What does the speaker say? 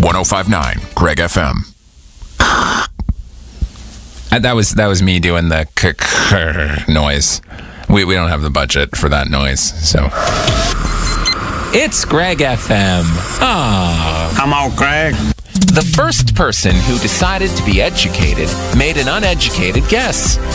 1059 Greg FM. That was me doing the noise. We don't have the budget for that noise, so. It's Greg FM. Come on, Greg. The first person who decided to be educated made an uneducated guess.